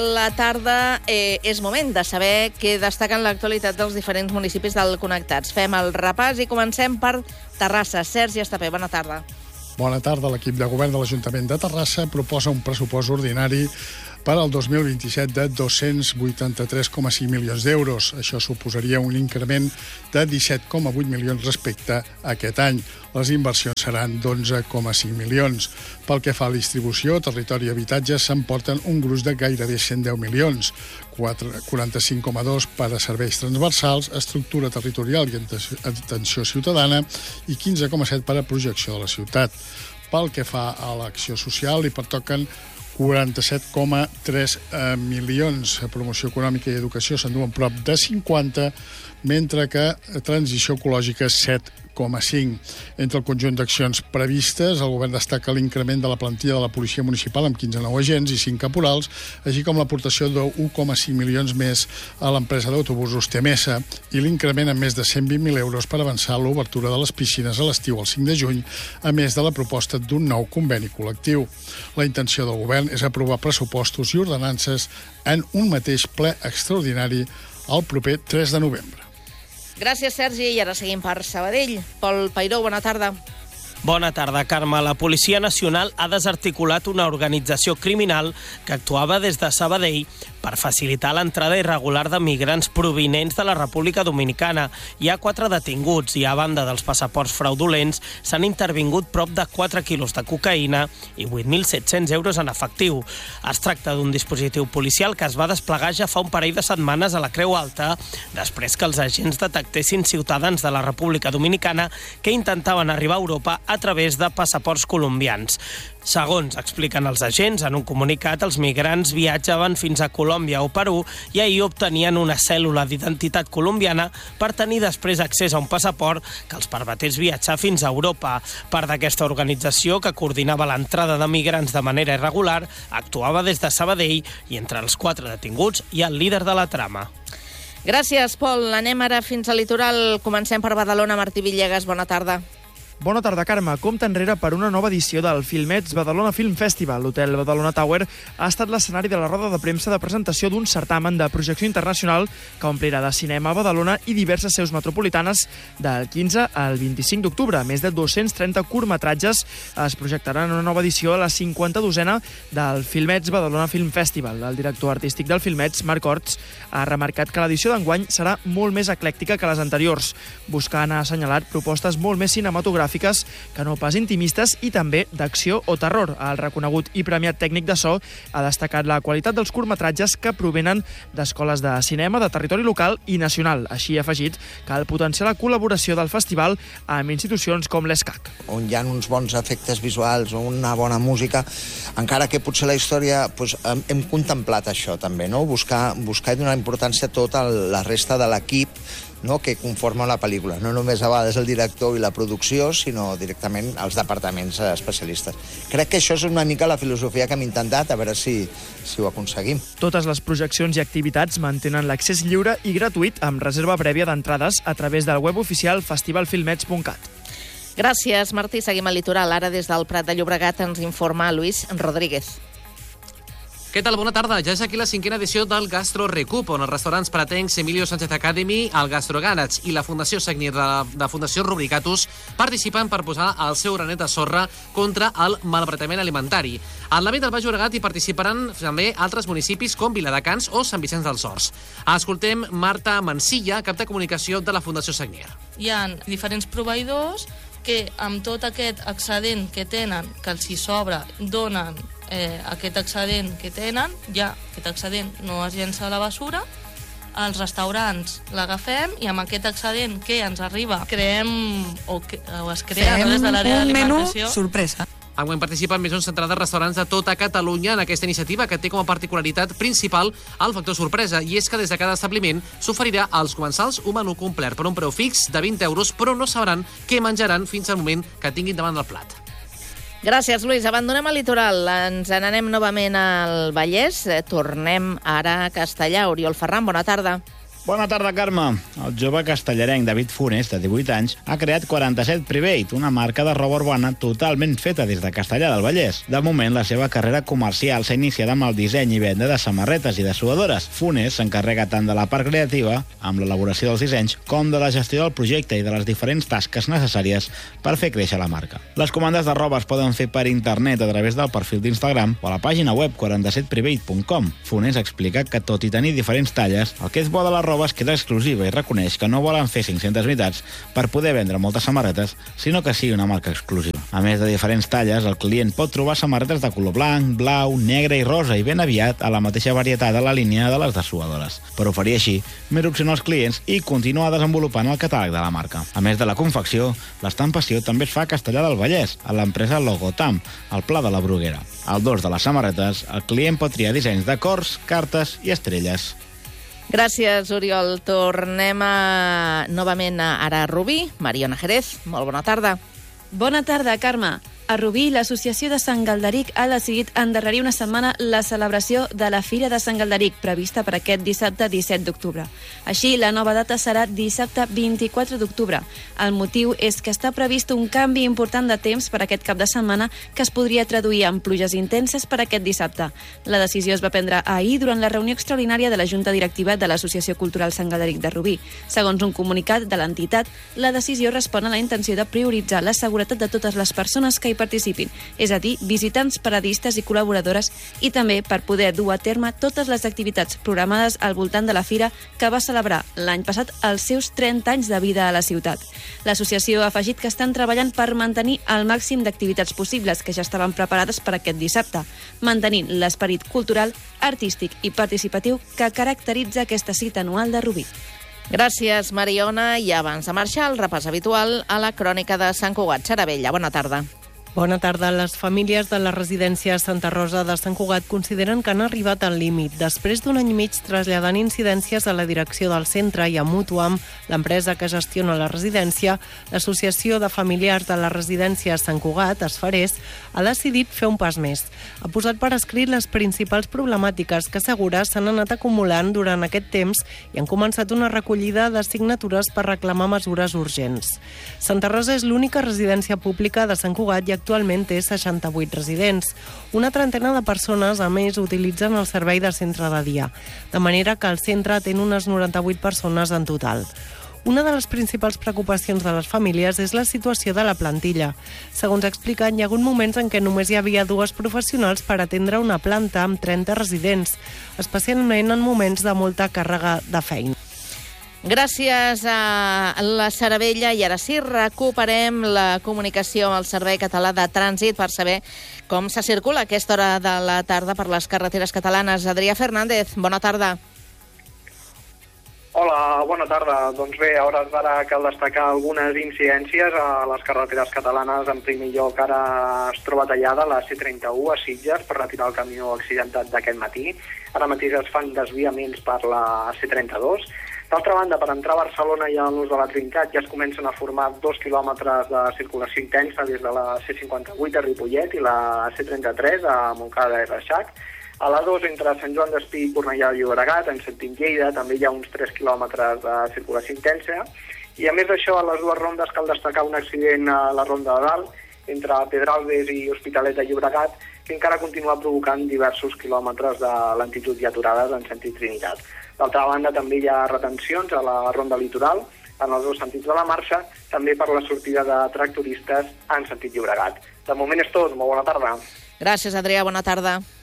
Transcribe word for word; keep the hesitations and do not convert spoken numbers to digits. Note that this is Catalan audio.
La tarda eh, és moment de saber què destaquen l'actualitat dels diferents municipis del Connectats. Fem el repàs i comencem per Terrassa. Sergi Estapé, bona tarda. Bona tarda. L'equip de govern de l'Ajuntament de Terrassa proposa un pressupost ordinari per al dos mil vint-i-set de dos-cents vuitanta-tres coma cinc milions d'euros. Això suposaria un increment de disset coma vuit milions respecte a aquest any. Les inversions seran d'onze coma cinc milions. Pel que fa a la distribució, territori i habitatge s'emporten un gruix de gairebé cent deu milions, quaranta-cinc coma dos per a serveis transversals, estructura territorial i atenció ciutadana i quinze coma set per a projecció de la ciutat. Pel que fa a l'acció social, hi pertoquen quaranta-set coma tres milions. Promoció econòmica i educació s'enduen prop de cinquanta, mentre que transició ecològica set coma cinc. Entre el conjunt d'accions previstes, el govern destaca l'increment de la plantilla de la policia municipal amb quinze nous agents i cinc caporals, així com l'aportació d'un coma cinc milions més a l'empresa d'autobusos T M S i l'increment en més de cent vint mil euros per avançar l'obertura de les piscines a l'estiu el cinc de juny, a més de la proposta d'un nou conveni col·lectiu. La intenció del govern és aprovar pressupostos i ordenances en un mateix ple extraordinari el proper tres de novembre. Gràcies, Sergi. I ara seguim per Sabadell. Pol Peiró, bona tarda. Bona tarda, Carme. La Policia Nacional ha desarticulat una organització criminal que actuava des de Sabadell per facilitar l'entrada irregular de migrants provinents de la República Dominicana. Hi ha quatre detinguts i, a banda dels passaports fraudulents, s'han intervingut prop de quatre quilos de cocaïna i vuit mil set-cents euros en efectiu. Es tracta d'un dispositiu policial que es va desplegar ja fa un parell de setmanes a la Creu Alta, després que els agents detectessin ciutadans de la República Dominicana que intentaven arribar a Europa a través de passaports colombians. Segons expliquen els agents, en un comunicat, els migrants viatjaven fins a Colòmbia o Perú i ahir obtenien una cèl·lula d'identitat colombiana per tenir després accés a un passaport que els permetés viatjar fins a Europa. Part d'aquesta organització, que coordinava l'entrada de migrants de manera irregular, actuava des de Sabadell i entre els quatre detinguts hi ha el líder de la trama. Gràcies, Pol. Anem ara fins al litoral. Comencem per Badalona. Martí Villegas, bona tarda. Bona tarda, Carme. Compte enrere per una nova edició del Filmets Badalona Film Festival. L'Hotel Badalona Tower ha estat l'escenari de la roda de premsa de presentació d'un certamen de projecció internacional que omplirà de cinema a Badalona i diverses seus metropolitanes del quinze al vint-i-cinc d'octubre. Més de dos-cents trenta curtmetratges es projectaran en una nova edició a la cinquanta-dosena del Filmets Badalona Film Festival. El director artístic del Filmets, Marc Orts, ha remarcat que l'edició d'enguany serà molt més eclèctica que les anteriors, buscant, ha assenyalat, propostes molt més cinematogràfiques que no pas intimistes i també d'acció o terror. El reconegut i premiat tècnic de so ha destacat la qualitat dels curtmetratges que provenen d'escoles de cinema de territori local i nacional. Així ha afegit que el potenciar la col·laboració del festival amb institucions com l'E S C A C. On hi ha uns bons efectes visuals o una bona música, encara que potser la història doncs, hem contemplat això també, no? buscar, buscar i donar importància a tota la resta de l'equip, no, que conforma la pel·lícula. No només a vegades el director i la producció, sinó directament els departaments especialistes. Crec que això és una mica la filosofia que hem intentat, a veure si, si ho aconseguim. Totes les projeccions i activitats mantenen l'accés lliure i gratuït amb reserva prèvia d'entrades a través del web oficial festivalfilmets punt cat. Gràcies, Martí. Seguim al litoral. Ara des del Prat de Llobregat ens informa Luis Rodríguez. Què tal? Bona tarda. Ja és aquí la cinquena edició del Gastro Recup, on els restaurants pratencs Emilio Sánchez Academy, el Gastro Gànets i la Fundació Sagnier de la de Fundació Rubricatus participen per posar el seu granet de sorra contra el malbaratament alimentari. En l'àmbit del Baix Llobregat hi participaran també altres municipis com Viladecans o Sant Vicenç dels Horts. Escoltem Marta Mansilla, cap de comunicació de la Fundació Sagnier. Hi ha diferents proveïdors que amb tot aquest excedent que tenen, que els hi sobra, donen eh, aquest excedent que tenen, ja aquest excedent no es llença a la basura, els restaurants l'agafem i amb aquest excedent que ens arriba creem o, que, o es crea no, des de l'àrea d'alimentació. Menú sorpresa. Enguany participen més d'un centenar de restaurants de tota Catalunya en aquesta iniciativa que té com a particularitat principal el factor sorpresa, i és que des de cada establiment s'oferirà als comensals un menú complet per un preu fix de vint euros, però no sabran què menjaran fins al moment que tinguin davant del plat. Gràcies, Lluís. Abandonem el litoral. Ens n'anem novament al Vallès. Tornem ara a Castellà. Oriol Ferran, bona tarda. Bona tarda, Carme. El jove castellarenc David Funes, de divuit anys, ha creat quaranta-set Private, una marca de roba urbana totalment feta des de Castellar del Vallès. De moment, la seva carrera comercial s'ha iniciat amb el disseny i venda de samarretes i dessuadores. Funes s'encarrega tant de la part creativa, amb l'elaboració dels dissenys, com de la gestió del projecte i de les diferents tasques necessàries per fer créixer la marca. Les comandes de roba es poden fer per internet a través del perfil d'Instagram o a la pàgina web quaranta-set private punt com. Funes explica que, tot i tenir diferents talles, el que és bo de la roba es queda exclusiva i reconeix que no volen fer cinc-centes unitats per poder vendre moltes samarretes, sinó que sigui una marca exclusiva. A més de diferents talles, el client pot trobar samarretes de color blanc, blau, negre i rosa i ben aviat a la mateixa varietat de la línia de les dessuadores, per oferir així més opcions als clients i continuar desenvolupant el catàleg de la marca. A més de la confecció, l'estampació també es fa a Castellar del Vallès, a l'empresa Logotam, al Pla de la Bruguera. Al dors de les samarretes, el client pot triar dissenys de cors, cartes i estrelles. Gràcies, Oriol. Tornem a... novament a, ara a Rubí. Mariona Jerez, molt bona tarda. Bona tarda, Carme. A Rubí, l'Associació de Sant Galderic ha decidit endarrerir una setmana la celebració de la Fira de Sant Galderic, prevista per aquest dissabte disset d'octubre. Així, la nova data serà dissabte vint-i-quatre d'octubre. El motiu és que està previst un canvi important de temps per aquest cap de setmana que es podria traduir en pluges intenses per aquest dissabte. La decisió es va prendre ahir durant la reunió extraordinària de la Junta Directiva de l'Associació Cultural Sant Galderic de Rubí. Segons un comunicat de l'entitat, la decisió respon a la intenció de prioritzar la seguretat de totes les persones que hi participin, és a dir, visitants, paradistes i col·laboradores, i també per poder dur a terme totes les activitats programades al voltant de la fira que va celebrar l'any passat els seus trenta anys de vida a la ciutat. L'associació ha afegit que estan treballant per mantenir el màxim d'activitats possibles que ja estaven preparades per aquest dissabte, mantenint l'esperit cultural, artístic i participatiu que caracteritza aquesta cita anual de Rubí. Gràcies, Mariona. I abans de marxar, el repàs habitual a la crònica de Sant Cugat. Xaravella, bona tarda. Bona tarda. Les famílies de la residència Santa Rosa de Sant Cugat consideren que han arribat al límit. Després d'un any i mig traslladant incidències a la direcció del centre i a Mutuam, l'empresa que gestiona la residència, l'Associació de Familiars de la residència Sant Cugat, Esferés, ha decidit fer un pas més. Ha posat per escrit les principals problemàtiques que assegura s'han anat acumulant durant aquest temps i han començat una recollida de signatures per reclamar mesures urgents. Santa Rosa és l'única residència pública de Sant Cugat i actualment té seixanta-vuit residents. Una trentena de persones, a més, utilitzen el servei de centre de dia, de manera que el centre atén unes noranta-vuit persones en total. Una de les principals preocupacions de les famílies és la situació de la plantilla. Segons expliquen, hi ha hagut moments en què només hi havia dues professionals per atendre una planta amb trenta residents, especialment en moments de molta càrrega de feina. Gràcies a la Saravella. I ara sí, recuperem la comunicació amb el Servei Català de Trànsit per saber com se circula a aquesta hora de la tarda per les carreteres catalanes. Adrià Fernández, bona tarda. Hola, bona tarda. Doncs bé, a hores d'ara cal destacar algunes incidències a les carreteres catalanes. En primer lloc, ara es troba tallada la C trenta-u a Sitges per retirar el camió accidentat d'aquest matí. Ara mateix es fan desviaments per la C trenta-dos. D'altra banda, per entrar a Barcelona i a l'ús de la Trinitat ja es comencen a formar dos quilòmetres de circulació intensa des de la C cinquanta-vuit a Ripollet i la C trenta-tres a Montcada i Reixac. A l'A dos, entre Sant Joan d'Espí i Cornellà de Llobregat, en sentit Lleida, també hi ha uns tres quilòmetres de circulació intensa. I a més d'això, a les dues rondes cal destacar un accident a la Ronda de Dalt, entre Pedralbes i Hospitalet de Llobregat, que encara continua provocant diversos quilòmetres de lentitud i aturades en sentit Trinitat. D'altra banda, també hi ha retencions a la Ronda Litoral, en els dos sentits de la marxa, també per la sortida de tractoristes en sentit Llobregat. De moment és tot. Molt bona tarda. Gràcies, Adrià. Bona tarda.